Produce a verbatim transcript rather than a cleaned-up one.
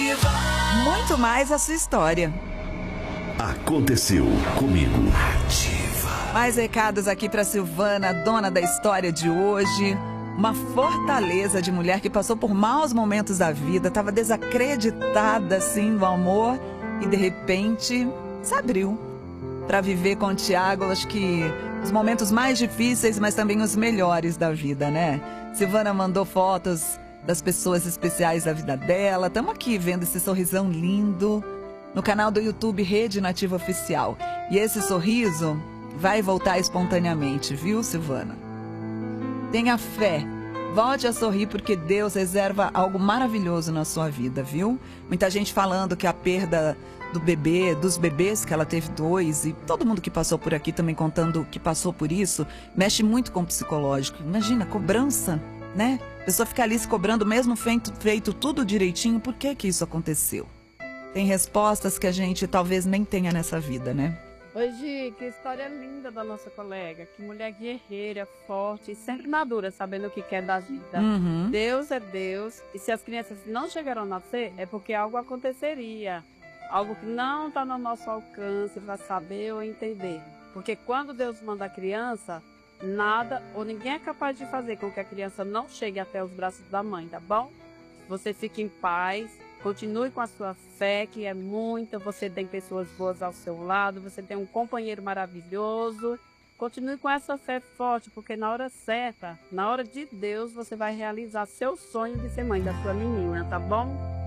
Muito mais a sua história. Aconteceu comigo. Mais recados aqui para Silvana, dona da história de hoje. Uma fortaleza de mulher que passou por maus momentos da vida, estava desacreditada assim do amor e de repente se abriu para viver com o Tiago. Acho que os momentos mais difíceis, mas também os melhores da vida, né? Silvana mandou fotos das pessoas especiais da vida dela. Estamos aqui vendo esse sorrisão lindo no canal do YouTube Rede Nativa Oficial. E esse sorriso vai voltar espontaneamente, viu, Silvana? Tenha fé, volte a sorrir porque Deus reserva algo maravilhoso na sua vida, viu? Muita gente falando que a perda do bebê, dos bebês, que ela teve dois, e todo mundo que passou por aqui também contando que passou por isso, mexe muito com o psicológico. Imagina, cobrança, né? A pessoa fica ali se cobrando, mesmo feito, feito tudo direitinho, por que que isso aconteceu? Tem respostas que a gente talvez nem tenha nessa vida, né? Oi, Gi, que história linda da nossa colega. Que mulher guerreira, forte e sempre madura, sabendo o que quer da vida. Uhum. Deus é Deus, e se as crianças não chegaram a nascer, é porque algo aconteceria. Algo que não está no nosso alcance para saber ou entender. Porque quando Deus manda a criança, nada ou ninguém é capaz de fazer com que a criança não chegue até os braços da mãe, tá bom? Você fique em paz. Continue com a sua fé, que é muita, você tem pessoas boas ao seu lado, você tem um companheiro maravilhoso. Continue com essa fé forte, porque na hora certa, na hora de Deus, você vai realizar seu sonho de ser mãe da sua menina, tá bom?